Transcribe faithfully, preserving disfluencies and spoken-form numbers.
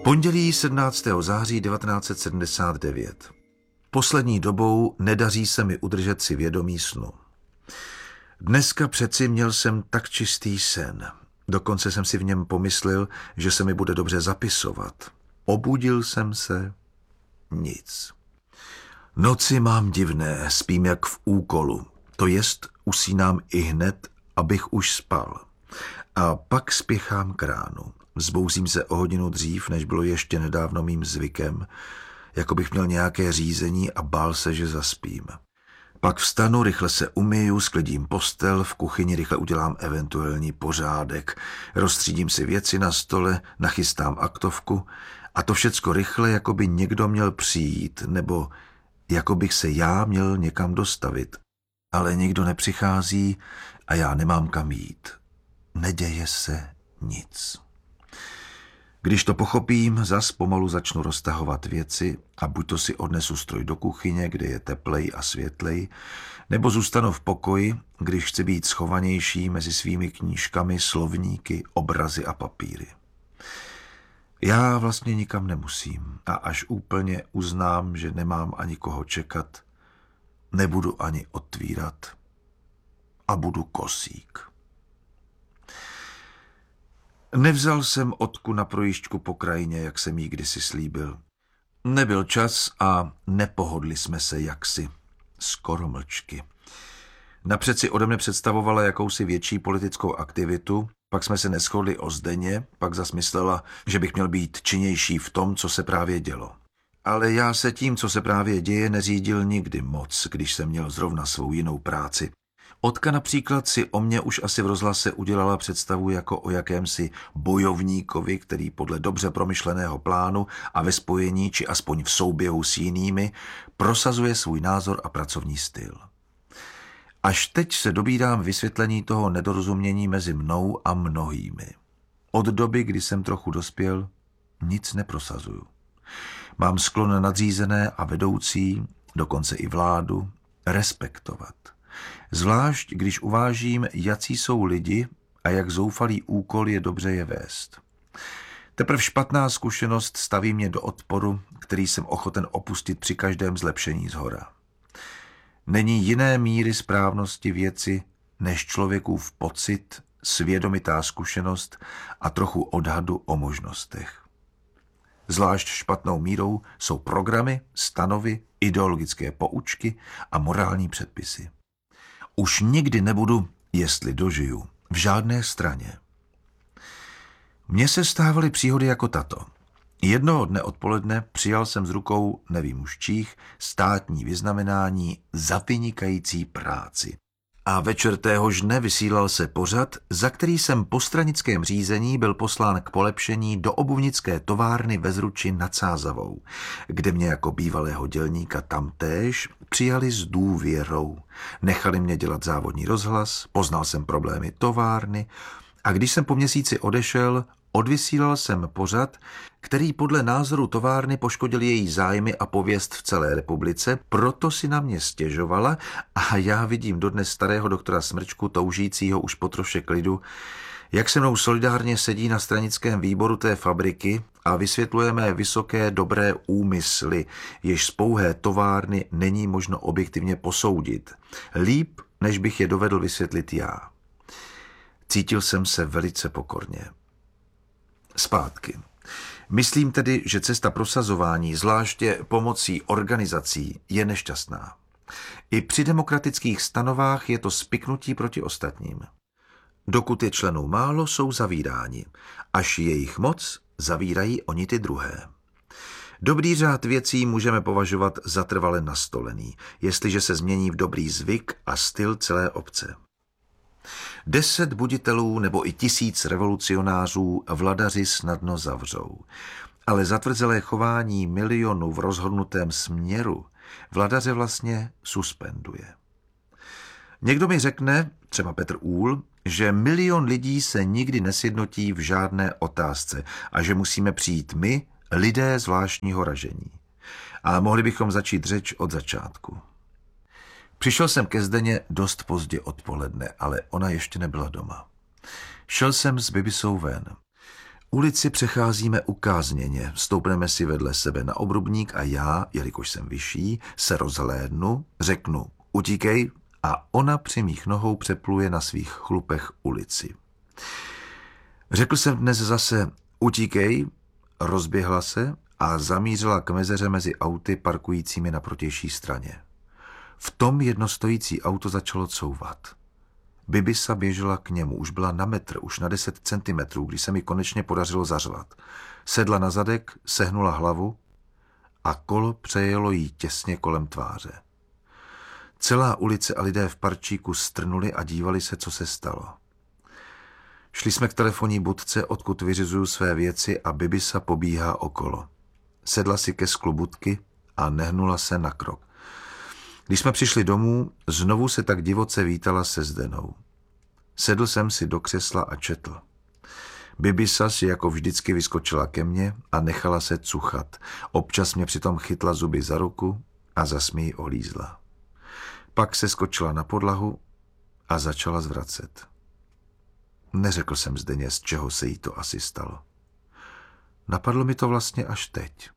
Pondělí sedmnáctého září devatenáct set sedmdesát devět. Poslední dobou nedaří se mi udržet si vědomí snu. Dneska přeci měl jsem tak čistý sen. Dokonce jsem si v něm pomyslel, že se mi bude dobře zapisovat. Obudil jsem se. Nic. Noci mám divné, spím jak v úkolu. To jest, usínám i hned, abych už spal. A pak spěchám k ránu. Vzbouzím se o hodinu dřív, než bylo ještě nedávno mým zvykem, jako bych měl nějaké řízení a bál se, že zaspím. Pak vstanu, rychle se umyju, sklidím postel, v kuchyni rychle udělám eventuální pořádek, rozstřídím si věci na stole, nachystám aktovku a to všecko rychle, jako by někdo měl přijít, nebo jako bych se já měl někam dostavit. Ale nikdo nepřichází a já nemám kam jít. Neděje se nic. Když to pochopím, zas pomalu začnu roztahovat věci a buď to si odnesu stroj do kuchyně, kde je teplej a světlej, nebo zůstanu v pokoji, když chci být schovanější mezi svými knížkami, slovníky, obrazy a papíry. Já vlastně nikam nemusím a až úplně uznám, že nemám ani koho čekat, nebudu ani otvírat a budu kosík. Nevzal jsem Otku na projížďku po krajině, jak jsem jí kdysi slíbil. Nebyl čas a nepohodli jsme se jaksi. Skoro mlčky. Napřed si ode mne představovala jakousi větší politickou aktivitu, pak jsme se neshodli o Zdeně, pak zas myslela, že bych měl být činnější v tom, co se právě dělo. Ale já se tím, co se právě děje, neřídil nikdy moc, když jsem měl zrovna svou jinou práci. Otka například si o mě už asi v rozhlase udělala představu jako o jakémsi bojovníkovi, který podle dobře promyšleného plánu a ve spojení či aspoň v souběhu s jinými prosazuje svůj názor a pracovní styl. Až teď se dobírám vysvětlení toho nedorozumění mezi mnou a mnohými. Od doby, kdy jsem trochu dospěl, nic neprosazuju. Mám sklon na nadřízené a vedoucí, dokonce i vládu, respektovat. Zvlášť, když uvážím, jací jsou lidi a jak zoufalý úkol je dobře je vést. Teprv špatná zkušenost staví mě do odporu, který jsem ochoten opustit při každém zlepšení zhora. Není jiné míry správnosti věci, než člověkův pocit, svědomitá zkušenost a trochu odhadu o možnostech. Zvlášť špatnou mírou jsou programy, stanovy, ideologické poučky a morální předpisy. Už nikdy nebudu, jestli dožiju, v žádné straně. Mně se stávaly příhody jako tato. Jednoho dne odpoledne přijal jsem z rukou, nevím už čích, státní vyznamenání za vynikající práci. A večer téhož dne vysílal se pořad, za který jsem po stranickém řízení byl poslán k polepšení do obuvnické továrny ve Zruči nad Sázavou, kde mě jako bývalého dělníka tamtéž přijali s důvěrou. Nechali mě dělat závodní rozhlas, poznal jsem problémy továrny a když jsem po měsíci odešel, odvysílal jsem pořad, který podle názoru továrny poškodil její zájmy a pověst v celé republice, proto si na mě stěžovala a já vidím dodnes starého doktora Smrčku, toužícího už po troše klidu, jak se mnou solidárně sedí na stranickém výboru té fabriky a vysvětlujeme vysoké dobré úmysly, jež z pouhé továrny není možno objektivně posoudit. Líp, než bych je dovedl vysvětlit já. Cítil jsem se velice pokorně. Zpátky. Myslím tedy, že cesta prosazování, zvláště pomocí organizací, je nešťastná. I při demokratických stanovách je to spiknutí proti ostatním. Dokud je členů málo, jsou zavíráni. Až je jich moc, zavírají oni ty druhé. Dobrý řád věcí můžeme považovat za trvale nastolený, jestliže se změní v dobrý zvyk a styl celé obce. Deset buditelů nebo i tisíc revolucionářů vladaři snadno zavřou, ale zatvrzelé chování milionů v rozhodnutém směru vladaře vlastně suspenduje. Někdo mi řekne, třeba Petr Úhl, že milion lidí se nikdy nesjednotí v žádné otázce a že musíme přijít my, lidé zvláštního ražení. A mohli bychom začít řeč od začátku. Přišel jsem ke Zdeně dost pozdě odpoledne, ale ona ještě nebyla doma. Šel jsem s Bibisou ven. Ulici přecházíme ukázněně, stoupneme si vedle sebe na obrubník a já, jelikož jsem vyšší, se rozhlédnu, řeknu utíkej a ona při mých nohou přepluje na svých chlupech ulici. Řekl jsem dnes zase utíkej, rozběhla se a zamířila k mezeře mezi auty parkujícími na protější straně. V tom jedno stojící auto začalo couvat. Bibisa běžela k němu, už byla na metr, už na deset centimetrů, když se mi konečně podařilo zařvat. Sedla na zadek, sehnula hlavu a kolo přejelo jí těsně kolem tváře. Celá ulice a lidé v parčíku strnuli a dívali se, co se stalo. Šli jsme k telefonní budce, odkud vyřizuju své věci a Bibisa pobíhá okolo. Sedla si ke sklu budky a nehnula se na krok. Když jsme přišli domů, znovu se tak divoce vítala se Zdenou. Sedl jsem si do křesla a četl. Bibisa si jako vždycky vyskočila ke mně a nechala se cuchat. Občas mě přitom chytla zuby za ruku a za smí olízla. Pak se skočila na podlahu a začala zvracet. Neřekl jsem Zdeně, z čeho se jí to asi stalo. Napadlo mi to vlastně až teď.